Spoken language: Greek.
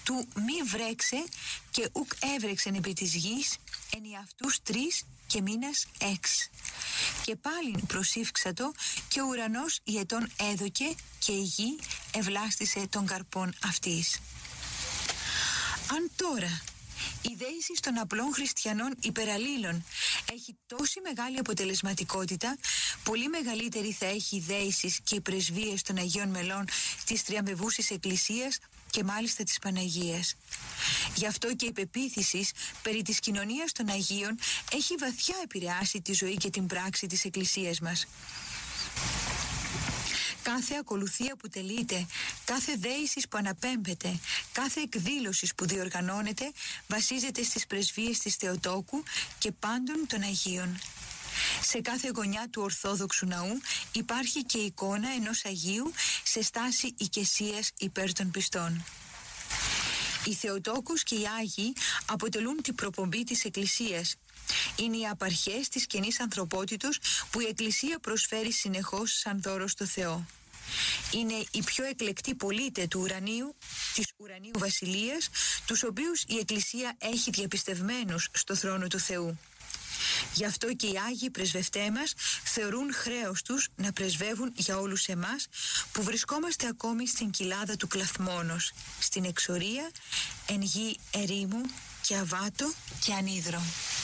του μη βρέξε και ουκ έβρεξεν επί της γης εν αυτούς 3 και μήνας 6. Και πάλιν προσήφξατο και ο ουρανός ιετών έδωκε και η γη ευλάστησε των καρπών αυτής. Αν τώρα η δέηση των απλών χριστιανών υπεραλλήλων έχει τόση μεγάλη αποτελεσματικότητα, πολύ μεγαλύτερη θα έχει η δέηση και οι πρεσβείες των Αγίων Μελών της Τριαμβευούσης Εκκλησίας και μάλιστα της Παναγίας. Γι' αυτό και η πεποίθηση περί της κοινωνίας των Αγίων έχει βαθιά επηρεάσει τη ζωή και την πράξη της Εκκλησίας μας. Κάθε ακολουθία που τελείται, κάθε δέησης που αναπέμπεται, κάθε εκδήλωση που διοργανώνεται βασίζεται στις πρεσβείες της Θεοτόκου και πάντων των Αγίων. Σε κάθε γωνιά του Ορθόδοξου ναού υπάρχει και εικόνα ενός Αγίου σε στάση οικεσίας υπέρ των πιστών. Οι Θεοτόκους και οι Άγιοι αποτελούν την προπομπή της Εκκλησίας. Είναι οι απαρχές της καινής ανθρωπότητος που η Εκκλησία προσφέρει συνεχώς σαν δώρο στο Θεό. Είναι οι πιο εκλεκτοί πολίτες του ουρανίου, της ουρανίου βασιλείας, τους οποίους η Εκκλησία έχει διαπιστευμένους στο θρόνο του Θεού. Γι' αυτό και οι Άγιοι πρεσβευτές μας θεωρούν χρέος τους να πρεσβεύουν για όλους εμάς που βρισκόμαστε ακόμη στην κοιλάδα του κλαθμόνος, στην εξορία, εν γη ερήμου και αβάτο και ανίδρο.